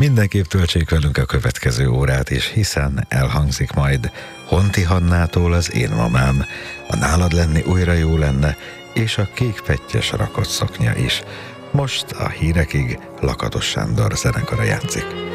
Mindenképp töltsék velünk a következő órát is, hiszen elhangzik majd Honti Hannától az Én mamám, a Nálad lenni újra jó lenne, és a Kékpettyes rakott szoknya is. Most a hírekig Lakatos Sándor zenekara játszik.